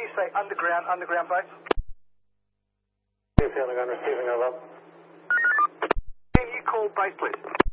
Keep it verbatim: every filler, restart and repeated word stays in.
you say underground, underground base? Underground receiving over. Can you call base, please?